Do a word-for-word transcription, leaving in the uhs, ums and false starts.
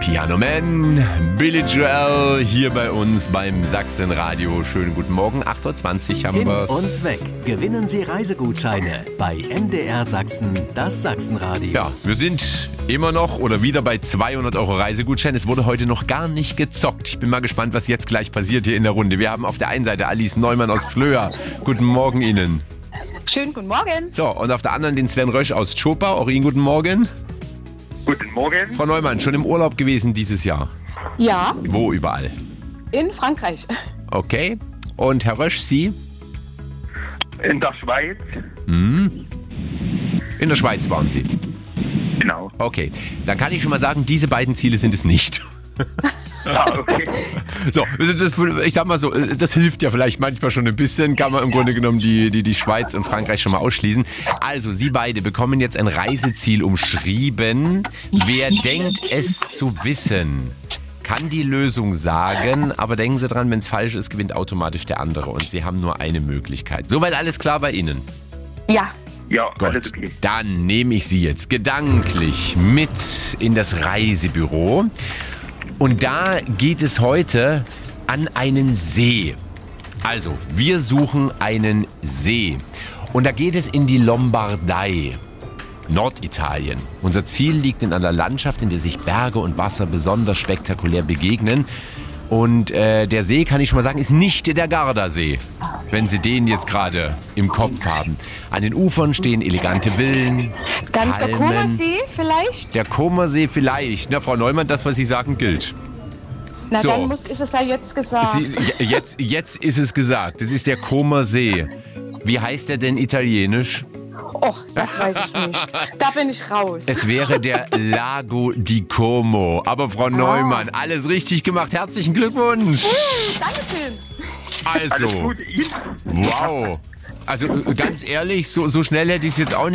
Piano Man, Billy Joel hier bei uns beim Sachsenradio. Schönen guten Morgen, acht Uhr zwanzig haben Hin wir's. und weg. Gewinnen Sie Reisegutscheine bei M D R Sachsen, das Sachsenradio. Ja, wir sind immer noch oder wieder bei zweihundert Euro Reisegutschein. Es wurde heute noch gar nicht gezockt. Ich bin mal gespannt, was jetzt gleich passiert hier in der Runde. Wir haben auf der einen Seite Alice Neumann aus Flöa. Guten Morgen Ihnen. Schönen guten Morgen. So, und auf der anderen den Sven Rösch aus Tschopa. Auch Ihnen guten Morgen. Guten Morgen. Frau Neumann, schon im Urlaub gewesen dieses Jahr? Ja, Wo überall? in Frankreich. Okay. Und Herr Rösch, Sie? In der Schweiz. Hm. In der Schweiz waren Sie. Genau. Okay, dann kann ich schon mal sagen, diese beiden Ziele sind es nicht. Ah, okay. So, das, ich sag mal so, das hilft ja vielleicht manchmal schon ein bisschen, kann man im Grunde genommen die, die, die Schweiz und Frankreich schon mal ausschließen. Also, Sie beide bekommen jetzt ein Reiseziel umschrieben. Wer denkt, es zu wissen, kann die Lösung sagen, aber denken Sie dran, wenn es falsch ist, gewinnt automatisch der andere und Sie haben nur eine Möglichkeit. Soweit alles klar bei Ihnen? Ja, Ja, Gut, alles okay. dann nehme ich Sie jetzt gedanklich mit in das Reisebüro. Und da geht es heute an einen See. Also, wir suchen einen See. Und da geht es in die Lombardei, Norditalien. Unser Ziel liegt in einer Landschaft, in der sich Berge und Wasser besonders spektakulär begegnen. Und äh, der See, kann ich schon mal sagen, ist nicht der Gardasee, wenn Sie den jetzt gerade im Kopf haben. An den Ufern stehen elegante Villen, dann ist der Palmen. Comersee vielleicht. Der Comersee vielleicht. Na, Frau Neumann, das, was Sie sagen, gilt. Na, So. dann muss, ist es ja jetzt gesagt. Sie, jetzt, jetzt ist es gesagt. Das ist der Comersee. Wie heißt der denn italienisch? Och, das weiß ich nicht. Da bin ich raus. Es wäre der Lago di Como. Aber Frau Neumann, alles richtig gemacht. Herzlichen Glückwunsch. Dankeschön. Alles Also, gut. Ihnen? wow. Also äh, ganz ehrlich, so, so schnell hätte ich es jetzt auch nicht